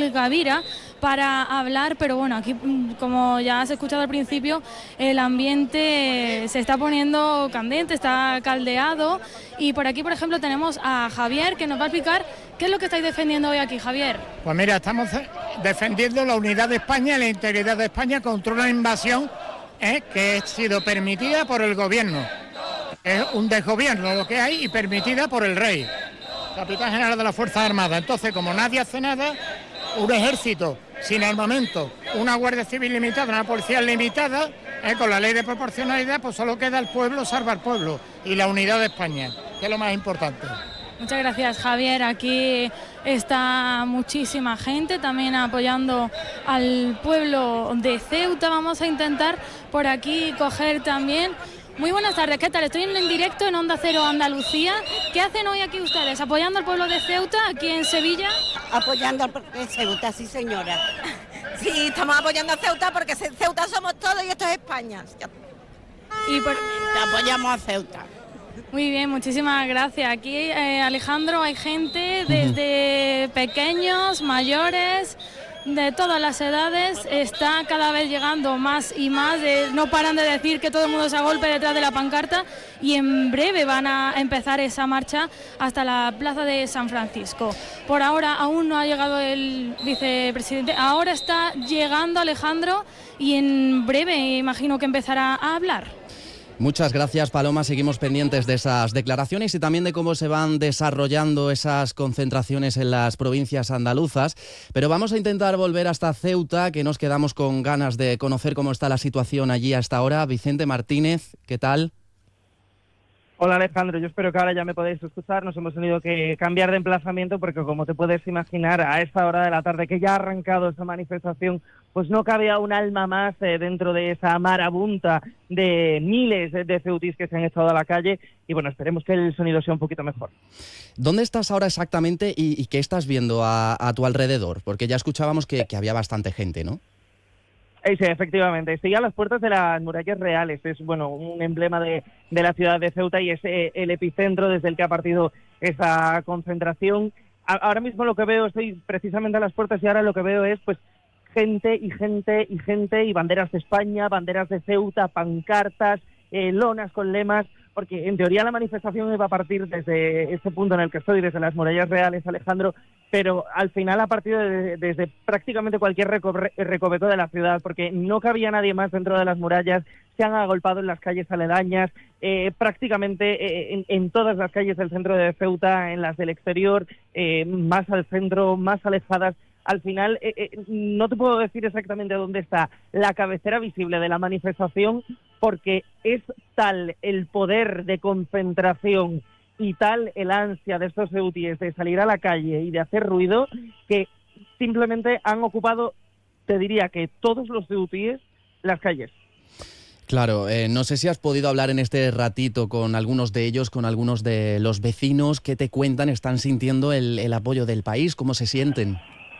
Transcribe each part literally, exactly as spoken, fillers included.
de Gavira para hablar, pero bueno, aquí como ya has escuchado al principio, el ambiente se está poniendo candente, está caldeado, y por aquí, por ejemplo, tenemos a Javier, que nos va a explicar qué es lo que estáis defendiendo hoy aquí, Javier. Pues mira, estamos defendiendo la unidad de España y la integridad de España contra una invasión eh, que ha sido permitida por el gobierno. Es un desgobierno lo que hay y permitida por el rey, capitán general de las Fuerzas Armadas. Entonces, como nadie hace nada, un ejército sin armamento, una Guardia Civil limitada, una policía limitada, eh, con la ley de proporcionalidad, pues solo queda el pueblo, salva al pueblo y la unidad de España, que es lo más importante. Muchas gracias, Javier. Aquí está muchísima gente también apoyando al pueblo de Ceuta. Vamos a intentar por aquí coger también... Muy buenas tardes, ¿qué tal? Estoy en directo en Onda Cero Andalucía. ¿Qué hacen hoy aquí ustedes? ¿Apoyando al pueblo de Ceuta, aquí en Sevilla? Apoyando al pueblo de Ceuta, sí señora. Sí, estamos apoyando a Ceuta porque Ceuta somos todos y esto es España. Y por... apoyamos a Ceuta. Muy bien, muchísimas gracias. Aquí, eh, Alejandro, hay gente desde pequeños, mayores... de todas las edades, está cada vez llegando más y más, eh, no paran de decir que todo el mundo se agolpe detrás de la pancarta y en breve van a empezar esa marcha hasta la plaza de San Francisco. Por ahora aún no ha llegado el vicepresidente, ahora está llegando Alejandro y en breve imagino que empezará a hablar. Muchas gracias, Paloma. Seguimos pendientes de esas declaraciones y también de cómo se van desarrollando esas concentraciones en las provincias andaluzas. Pero vamos a intentar volver hasta Ceuta, que nos quedamos con ganas de conocer cómo está la situación allí hasta ahora. Vicente Martínez, ¿qué tal? Hola Alejandro, yo espero que ahora ya me podáis escuchar. Nos hemos tenido que cambiar de emplazamiento porque, como te puedes imaginar, a esta hora de la tarde que ya ha arrancado esa manifestación, pues no cabía un alma más eh, dentro de esa marabunta de miles de ceutis que se han echado a la calle y bueno, esperemos que el sonido sea un poquito mejor. ¿Dónde estás ahora exactamente y, y qué estás viendo a, a tu alrededor? Porque ya escuchábamos que, que había bastante gente, ¿no? Sí, efectivamente. Estoy a las puertas de las murallas reales. Es bueno un emblema de, de la ciudad de Ceuta y es eh, el epicentro desde el que ha partido esa concentración. A, ahora mismo lo que veo, estoy precisamente a las puertas y ahora lo que veo es pues gente y gente y gente y banderas de España, banderas de Ceuta, pancartas, eh, lonas con lemas, porque en teoría la manifestación iba a partir desde este punto en el que estoy, desde las murallas reales, Alejandro, pero al final ha partido de, desde prácticamente cualquier recobre, recoveco de la ciudad, porque no cabía nadie más dentro de las murallas, se han agolpado en las calles aledañas, eh, prácticamente eh, en, en todas las calles del centro de Ceuta, en las del exterior, eh, más al centro, más alejadas. Al final, eh, eh, no te puedo decir exactamente dónde está la cabecera visible de la manifestación, porque es tal el poder de concentración y tal el ansia de estos ceutíes de salir a la calle y de hacer ruido, que simplemente han ocupado, te diría que todos los ceutíes, las calles. Claro, eh, no sé si has podido hablar en este ratito con algunos de ellos, con algunos de los vecinos. ¿Qué te cuentan? ¿Están sintiendo el, el apoyo del país? ¿Cómo se sienten?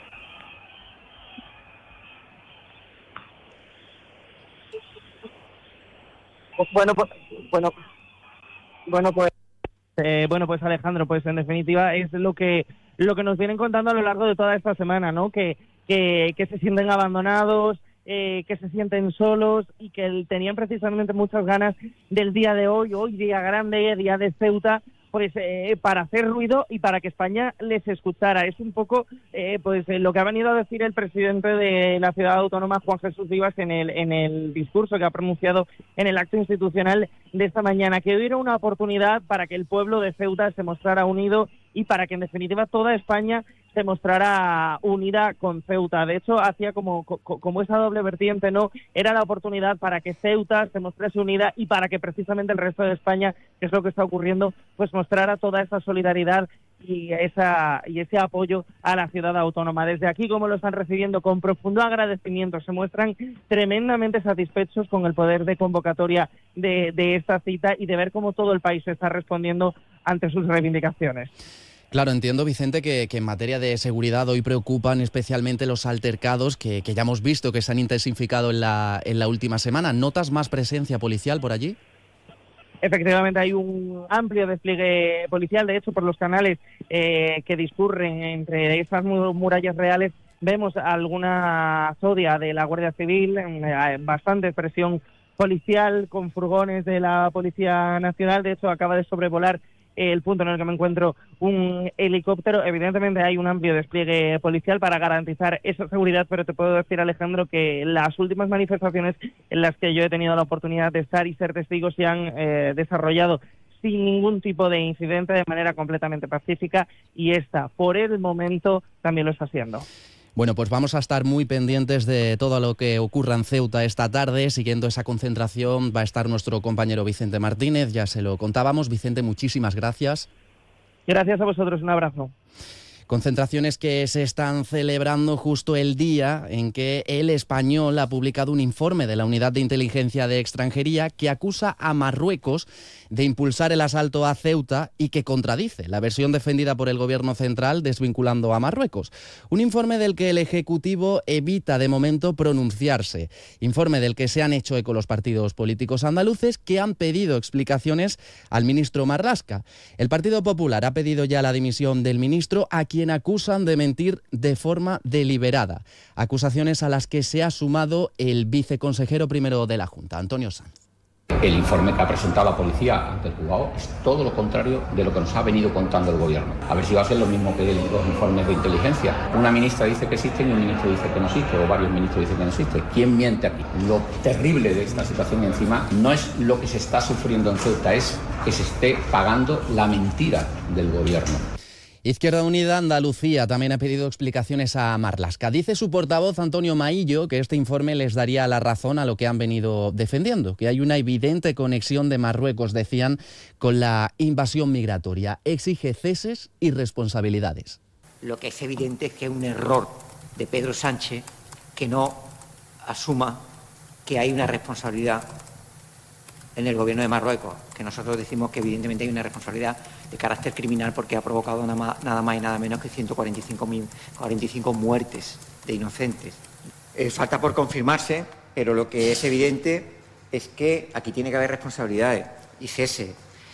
Bueno, pues, bueno, bueno, pues, eh, bueno, pues Alejandro, pues en definitiva es lo que lo que nos vienen contando a lo largo de toda esta semana, ¿no? Que que, que se sienten abandonados, eh, que se sienten solos y que tenían precisamente muchas ganas del día de hoy, hoy día grande, día de Ceuta, pues eh, para hacer ruido y para que España les escuchara. Es un poco eh, pues eh, lo que ha venido a decir el presidente de la ciudad autónoma, Juan Jesús Vivas, en el en el discurso que ha pronunciado en el acto institucional de esta mañana, que hoy era una oportunidad para que el pueblo de Ceuta se mostrara unido y para que en definitiva toda España se mostrara unida con Ceuta. De hecho, hacía como, como esa doble vertiente, ¿no? Era la oportunidad para que Ceuta se mostrase unida y para que precisamente el resto de España, que es lo que está ocurriendo, pues mostrara toda esa solidaridad y esa y ese apoyo a la ciudad autónoma. Desde aquí, como lo están recibiendo, con profundo agradecimiento, se muestran tremendamente satisfechos con el poder de convocatoria de, de esta cita y de ver cómo todo el país está respondiendo ante sus reivindicaciones. Claro, entiendo, Vicente, que, que en materia de seguridad hoy preocupan especialmente los altercados que, que ya hemos visto que se han intensificado en la, en la última semana. ¿Notas más presencia policial por allí? Efectivamente, hay un amplio despliegue policial. De hecho, por los canales eh, que discurren entre esas murallas reales vemos alguna zodia de la Guardia Civil, eh, bastante presión policial con furgones de la Policía Nacional. De hecho, acaba de sobrevolar el punto en el que me encuentro un helicóptero. Evidentemente hay un amplio despliegue policial para garantizar esa seguridad, pero te puedo decir, Alejandro, que las últimas manifestaciones en las que yo he tenido la oportunidad de estar y ser testigo se han eh, desarrollado sin ningún tipo de incidente, de manera completamente pacífica, y esta, por el momento, también lo está haciendo. Bueno, pues vamos a estar muy pendientes de todo lo que ocurra en Ceuta esta tarde. Siguiendo esa concentración va a estar nuestro compañero Vicente Martínez, ya se lo contábamos. Vicente, muchísimas gracias. Gracias a vosotros, un abrazo. Concentraciones que se están celebrando justo el día en que El Español ha publicado un informe de la Unidad de Inteligencia de Extranjería que acusa a Marruecos de impulsar el asalto a Ceuta y que contradice la versión defendida por el Gobierno central desvinculando a Marruecos. Un informe del que el Ejecutivo evita de momento pronunciarse. Informe del que se han hecho eco los partidos políticos andaluces, que han pedido explicaciones al ministro Marlaska. El Partido Popular ha pedido ya la dimisión del ministro, a quien acusan de mentir de forma deliberada. Acusaciones a las que se ha sumado el viceconsejero primero de la Junta, Antonio Sanz. El informe que ha presentado la policía ante el juzgado es todo lo contrario de lo que nos ha venido contando el gobierno. A ver si va a ser lo mismo que los informes de inteligencia. Una ministra dice que existen y un ministro dice que no existe, o varios ministros dicen que no existe. ¿Quién miente aquí? Lo terrible de esta situación encima no es lo que se está sufriendo en Ceuta, es que se esté pagando la mentira del gobierno. Izquierda Unida Andalucía también ha pedido explicaciones a Marlaska. Dice su portavoz Antonio Maillo que este informe les daría la razón a lo que han venido defendiendo, que hay una evidente conexión de Marruecos, decían, con la invasión migratoria. Exige ceses y responsabilidades. Lo que es evidente es que es un error de Pedro Sánchez que no asuma que hay una responsabilidad en el gobierno de Marruecos, que nosotros decimos que evidentemente hay una responsabilidad de carácter criminal porque ha provocado nada más, nada más y nada menos que ciento cuarenta y cinco muertes de inocentes. Eh, falta por confirmarse, pero lo que es evidente es que aquí tiene que haber responsabilidades y cese.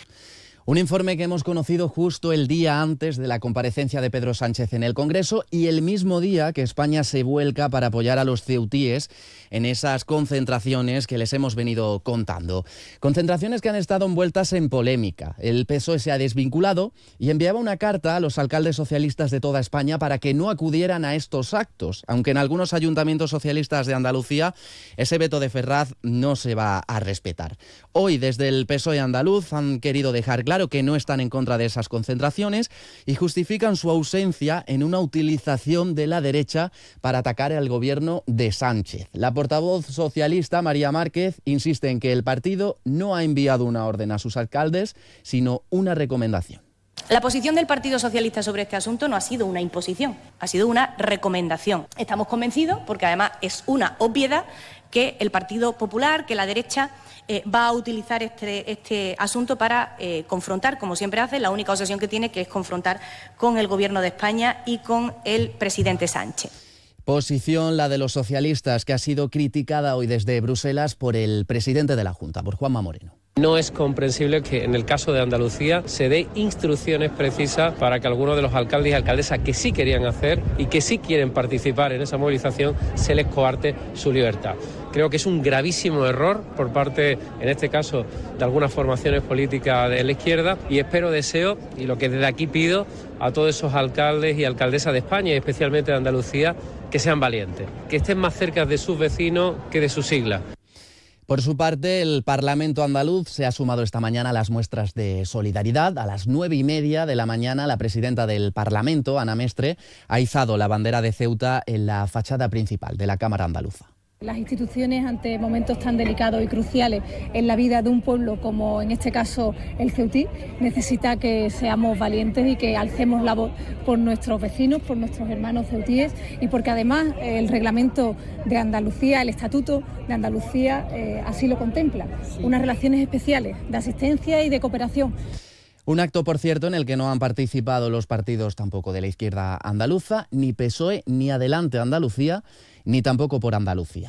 Un informe que hemos conocido justo el día antes de la comparecencia de Pedro Sánchez en el Congreso y el mismo día que España se vuelca para apoyar a los ceutíes en esas concentraciones que les hemos venido contando. Concentraciones que han estado envueltas en polémica. El P S O E se ha desvinculado y enviaba una carta a los alcaldes socialistas de toda España para que no acudieran a estos actos, aunque en algunos ayuntamientos socialistas de Andalucía ese veto de Ferraz no se va a respetar. Hoy, desde el P S O E andaluz, han querido dejar claro Claro que no están en contra de esas concentraciones y justifican su ausencia en una utilización de la derecha para atacar al gobierno de Sánchez. La portavoz socialista, María Márquez, insiste en que el partido no ha enviado una orden a sus alcaldes, sino una recomendación. La posición del Partido Socialista sobre este asunto no ha sido una imposición, ha sido una recomendación. Estamos convencidos, porque además es una obviedad, que el Partido Popular, que la derecha, eh, va a utilizar este, este asunto para eh, confrontar, como siempre hace, la única obsesión que tiene, que es confrontar con el Gobierno de España y con el presidente Sánchez. Posición la de los socialistas, que ha sido criticada hoy desde Bruselas por el presidente de la Junta, por Juanma Moreno. No es comprensible que en el caso de Andalucía se dé instrucciones precisas para que algunos de los alcaldes y alcaldesas que sí querían hacer y que sí quieren participar en esa movilización se les coarte su libertad. Creo que es un gravísimo error por parte, en este caso, de algunas formaciones políticas de la izquierda, y espero, deseo, y lo que desde aquí pido a todos esos alcaldes y alcaldesas de España y especialmente de Andalucía, que sean valientes, que estén más cerca de sus vecinos que de sus siglas. Por su parte, el Parlamento andaluz se ha sumado esta mañana a las muestras de solidaridad. A las nueve y media de la mañana, la presidenta del Parlamento, Ana Mestre, ha izado la bandera de Ceuta en la fachada principal de la Cámara Andaluza. Las instituciones, ante momentos tan delicados y cruciales en la vida de un pueblo como en este caso el ceutí, necesita que seamos valientes y que alcemos la voz por nuestros vecinos, por nuestros hermanos ceutíes, y porque además el reglamento de Andalucía, el estatuto de Andalucía eh, así lo contempla, unas relaciones especiales de asistencia y de cooperación. Un acto, por cierto, en el que no han participado los partidos tampoco de la izquierda andaluza, ni P S O E, ni Adelante Andalucía, ni tampoco Por Andalucía.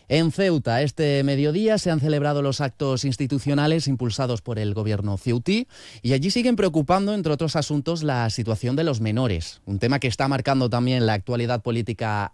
En Ceuta, este mediodía, se han celebrado los actos institucionales impulsados por el gobierno ceutí y allí siguen preocupando, entre otros asuntos, la situación de los menores, un tema que está marcando también la actualidad política